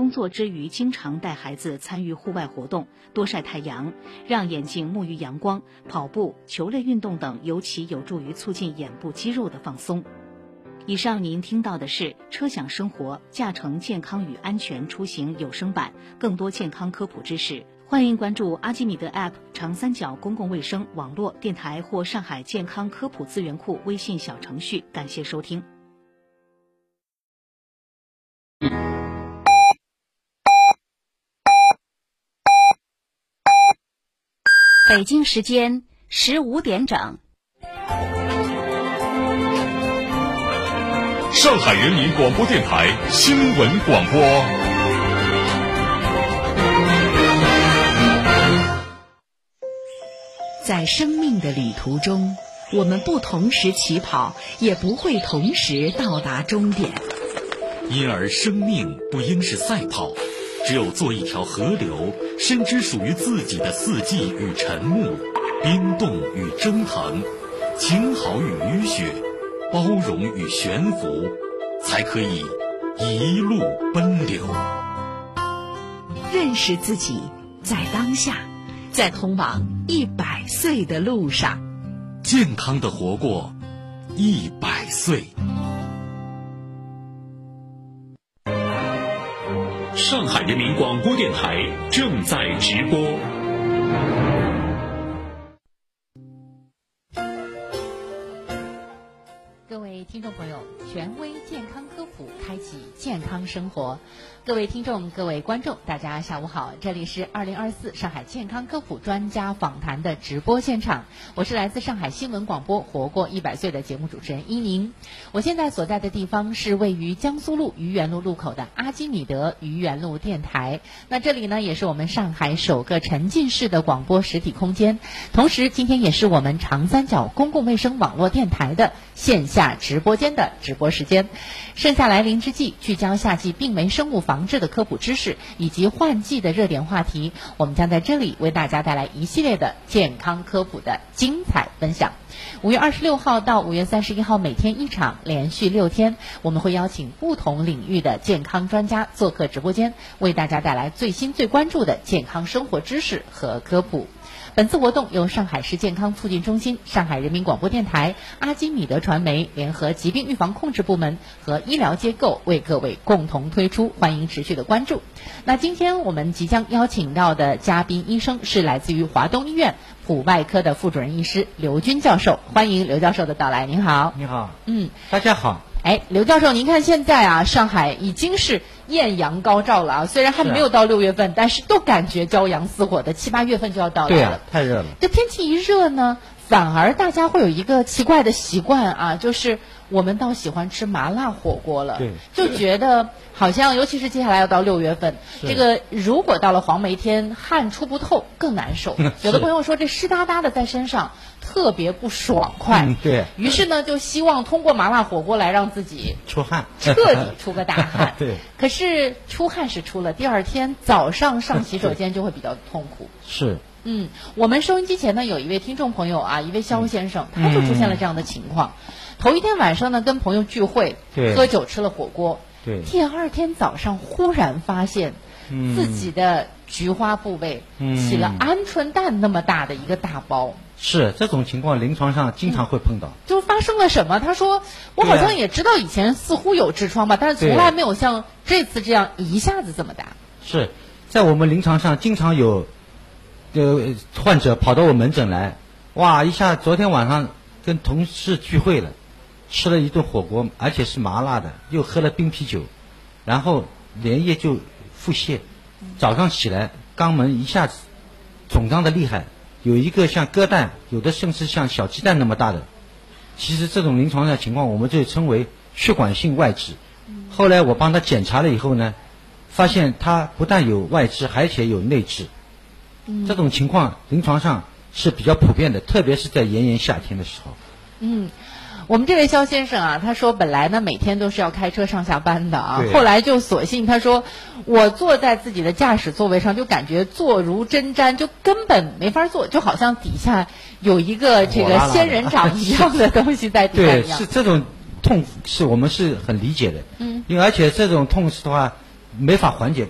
工作之余经常带孩子参与户外活动，多晒太阳，让眼睛沐浴阳光，跑步、球类运动等尤其有助于促进眼部肌肉的放松。以上您听到的是车享生活驾乘健康与安全出行有声版，更多健康科普知识，欢迎关注阿基米德 App、长三角公共卫生网络电台或上海健康科普资源库微信小程序。感谢收听。 北京时间15点整。 上海人民广播电台新闻广播。 在生命的旅途中，我们不同时起跑，也不会同时到达终点。 因而生命不应是赛跑，只有做一条河流，深知属于自己的四季与沉木，冰冻与蒸腾，晴好与雨雪，包容与悬浮，才可以一路奔流。 认识自己，在当下，在通往100岁的路上， 健康的活过100岁。 上海人民广播电台正在直播。 各位听众朋友，权威健康科普，开启健康生活。各位听众、各位观众，大家下午好，这里是2024上海健康科普专家访谈的直播现场，我是来自上海新闻广播活过100岁的节目主持人伊宁。我现在所在的地方是位于江苏路愚园路路口的阿基米德愚园路电台，那这里呢也是我们上海首个沉浸式的广播实体空间，同时今天也是我们长三角公共卫生网络电台的线下直播间的直播时间。盛夏来临之际，聚焦夏季病媒生物防治的科普知识以及换季的热点话题，我们将在这里为大家带来一系列的健康科普的精彩分享。5月26号到5月31号每天一场，连续6天，我们会邀请不同领域的健康专家做客直播间，为大家带来最新最关注的健康生活知识和科普。本次活动由上海市健康促进中心、上海人民广播电台、阿基米德传媒联合疾病预防控制部门和医疗机构为各位共同推出，欢迎持续的关注。那今天我们即将邀请到的嘉宾医生是来自于华东医院普外科的副主任医师刘军教授，欢迎刘教授的到来。您好。 你好。大家好。 刘教授，您看现在啊，上海已经是艳阳高照了啊，虽然还没有到6月份，但是都感觉朝阳似火的，7、8月份就要到来了。 对啊，太热了。 这天气一热呢，反而大家会有一个奇怪的习惯啊，就是我们倒喜欢吃麻辣火锅了。 对， 就觉得好像尤其是接下来要到6月份，这个如果到了黄梅天，汗出不透更难受。有的朋友说这湿哒哒的在身上特别不爽快， 对于是呢就希望通过麻辣火锅来让自己出汗， 彻底出个大汗。 对， 可是出汗是出了，第二天早上上洗手间就会比较痛苦。 是。 我们收音机前呢有一位听众朋友啊，一位肖先生，他就出现了这样的情况。头一天晚上呢跟朋友聚会，喝酒吃了火锅， 对， 第二天早上忽然发现自己的菊花部位起了鹌鹑蛋那么大的一个大包。 是，这种情况临床上经常会碰到。 就发生了什么？他说我好像也知道以前似乎有痔疮吧，但是从来没有像这次这样一下子这么大。 是在我们临床上经常有患者跑到我门诊来，哇，一下昨天晚上跟同事聚会了，吃了一顿火锅，而且是麻辣的，又喝了冰啤酒，然后连夜就腹泻，早上起来肛门一下子肿胀的厉害，有一个像鸽蛋，有的甚至像小鸡蛋那么大的。其实这种临床上情况我们就称为血管性外痔。后来我帮他检查了以后呢，发现他不但有外痔，而且有内痔。这种情况临床上是比较普遍的，特别是在炎炎夏天的时候。 我们这位肖先生啊，他说本来呢每天都是要开车上下班的啊，后来就索性他说我坐在自己的驾驶座位上就感觉坐如针毡，就根本没法坐，就好像底下有一个这个仙人掌一样的东西在底下一样。 对，是这种痛是我们是很理解的，因为而且这种痛的话没法缓解。